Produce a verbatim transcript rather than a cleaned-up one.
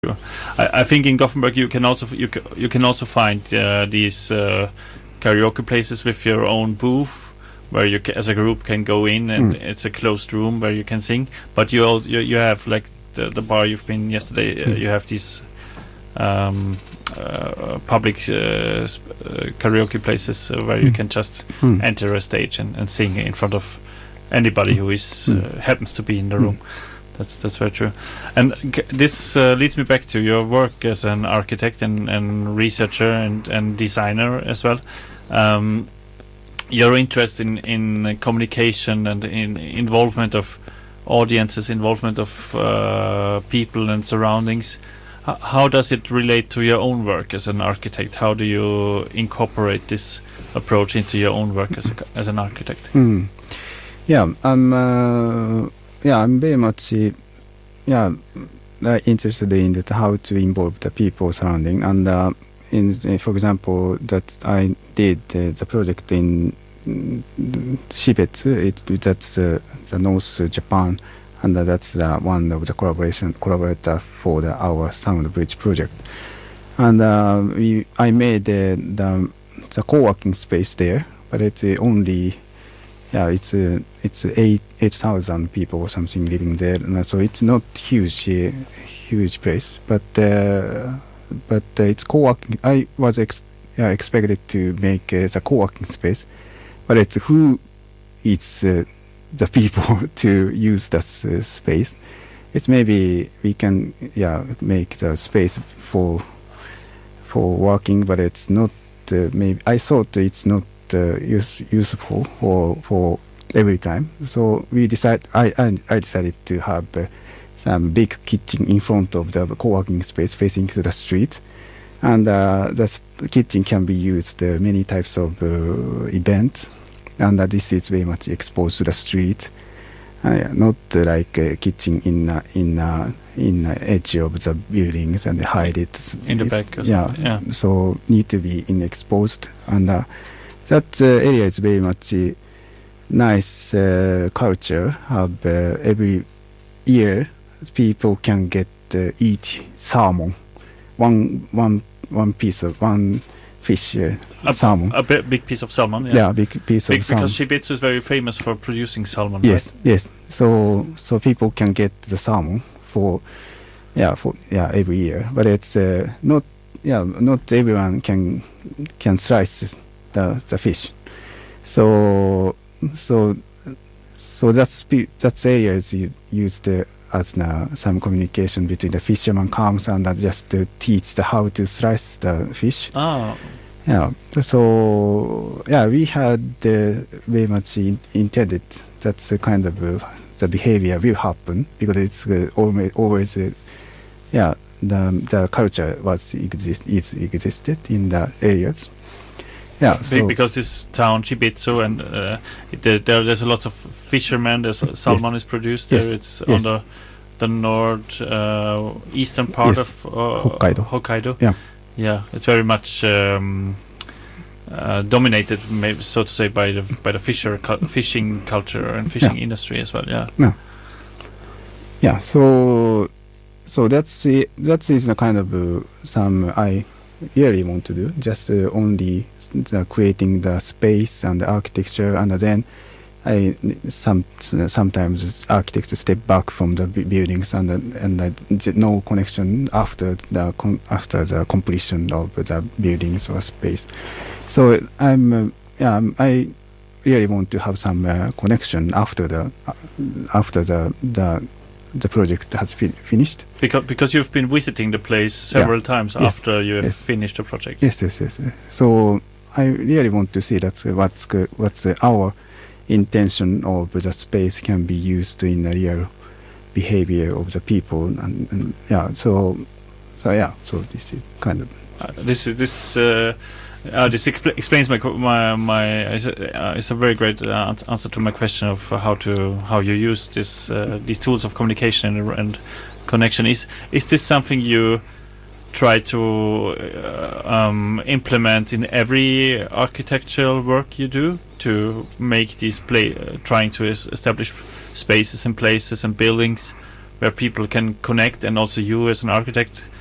I, I think in Gothenburg you can also you ca- you can also find uh, these uh, karaoke places with your own booth where you ca- as a group can go in and Mm. it's a closed room where you can sing. But you all you, you have like the, the bar you've been yesterday. Uh, Mm. you have these um, uh, public uh, sp- uh, karaoke places uh, where you Mm. can just Mm. enter a stage and, and sing in front of anybody who is Mm. uh, happens to be in the Mm. room. That's that's very true. And g- this uh, leads me back to your work as an architect and, and researcher and, and designer as well. Um, your interest in, in uh, communication and in involvement of audiences, involvement of uh, people and surroundings. H- how does it relate to your own work as an architect? How do you incorporate this approach into your own work as a, c- as an architect? Mm. Yeah, I'm. Uh, yeah, I'm very much. Uh, yeah, uh, interested in that how to involve the people surrounding, and uh, in uh, for example, that I did uh, the project in mm, Shibetsu. It that's uh, the North Japan, and uh, that's uh, one of the collaboration collaborator for the our Sound Bridge project. And uh, we I made uh, the the co-working space there, but it's uh, only. Yeah, it's uh, it's eight eight thousand people or something living there, and so it's not huge, uh, huge place. But uh, but uh, it's co-working. I was ex- yeah, expected to make uh, the co-working space, but it's who it's uh, the people to use that uh, space. It's maybe we can yeah make the space for for working, but it's not. Uh, maybe I thought it's not. Uh, use, useful for for every time. So we decide. I I, I decided to have uh, some big kitchen in front of the co-working space facing to the street, and uh, the sp- kitchen can be used uh, many types of uh, events, and uh, this is very much exposed to the street. Uh, not uh, like a kitchen in uh, in uh, in uh, edge of the buildings and hide it In the It's- back or yeah, something, yeah. So need to be in exposed and. Uh, That uh, area is very much uh, nice uh, culture. Have uh, every year people can get uh, eat salmon, one one one piece of one fish uh, A, salmon. a bi- big piece of salmon. Yeah, Yeah, big piece Big, of salmon. because Shibetsu is very famous for producing salmon. Yes, yes. So so people can get the salmon for yeah for yeah every year, but it's uh, not yeah not everyone can can slice the the fish. So so so that's pe- that's area is u- used uh, as uh, some communication between the fisherman comes and uh, just to teach the how to slice the fish. Ah, Yeah. So yeah, we had uh, very much in, intended that's the kind of uh, the behavior will happen because it's uh, always always uh, yeah the the culture was exist is existed in the areas. Yeah. Be- So because this town Shibetsu and uh, it, there, there- there's a lot of fishermen. There's uh, salmon is produced there. Yes. It's Yes. on the the north uh, eastern part Yes. of uh, Hokkaido. Hokkaido. Yeah. Yeah, it's very much um, uh, dominated, maybe so to say, by the by the fisher cu- fishing culture and fishing Yeah. industry as well. Yeah. yeah. So so that's the that is the kind of uh, some I really want to do. Just uh, only s- the creating the space and the architecture, and then I some sometimes architects step back from the bu- buildings and then- and uh, j- no connection after the con- after the completion of the buildings or space. So I'm uh, yeah I'm, I really want to have some uh, connection after the uh, after the the the project has fi- finished. Because because you've been visiting the place several times Yes. after you have Yes. finished the project. Yes, yes, yes. yes. So I really want to see that's uh, what's uh, what's uh, our intention of the space can be used in the real behavior of the people, and, and yeah. So so yeah. So this is kind of Uh, this is this. Uh, uh, this expl- explains my co- my my. It's a, uh, it's a very great uh, ans- answer to my question of uh, how to how you use this uh, these tools of communication and, and connection. Is is this something you try to uh, um, implement in every architectural work you do to make these play uh, trying to es- establish spaces and places and buildings where people can connect, and also you as an architect